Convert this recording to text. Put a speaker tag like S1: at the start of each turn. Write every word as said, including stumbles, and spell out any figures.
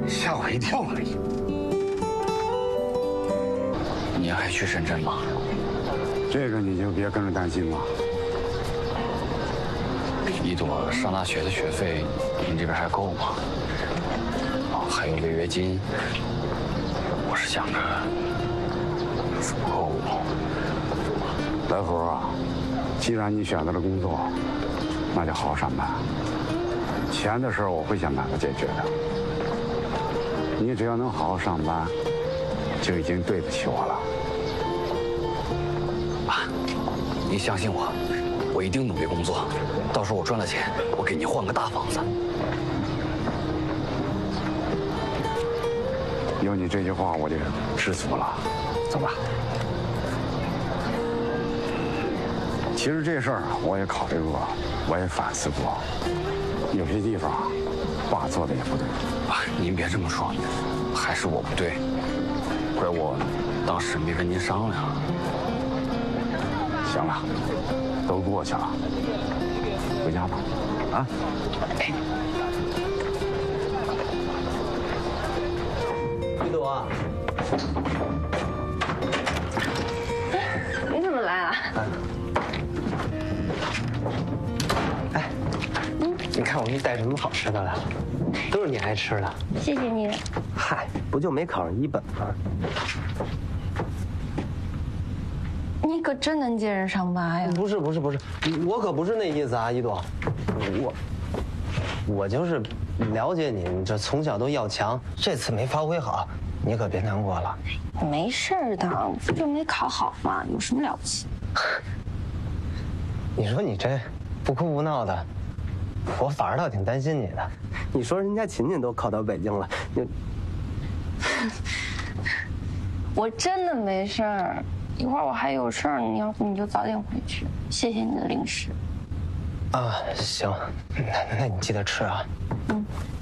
S1: 吓我一跳而已。
S2: 你还去深圳吗？
S1: 这个你就别跟着担心了。
S2: 一朵上大学的学费，您这边还够吗？哦，还有违约金，我是想着足够。
S1: 来福啊，既然你选择了工作，那就好好上班。钱的事儿我会想办法解决的。你只要能好好上班，就已经对得起我了。
S2: 爸，您相信我，我一定努力工作。到时候我赚了钱，我给您换个大房子。
S1: 有你这句话，我就知足了。走吧。其实这事儿我也考虑过，我也反思过，有些地方爸做的也不对。
S2: 爸，您别这么说，还是我不对，怪我当时没跟您商量。
S1: 行了，都过去了，回家吧。啊。哎。
S3: 一朵。
S4: 你怎么来啊？
S3: 哎，嗯，你看我给你带什么好吃的来了，都是你爱吃的。
S4: 谢谢你。
S3: 嗨，不就没考上一本吗？
S4: 你可真能接人上班呀！
S3: 不是不是不是，我可不是那意思啊，一朵，我我就是了解你，你这从小都要强，这次没发挥好，你可别难过了。
S4: 没事的，不就没考好吗？有什么了不起？
S3: 你说你这不哭不闹的，我反而倒挺担心你的。你说人家琴琴都考到北京了，你
S4: 我真的没事儿。一会儿我还有事儿，你要不你就早点回去。谢谢你的零食。
S3: 啊，行，那那你记得吃啊。嗯。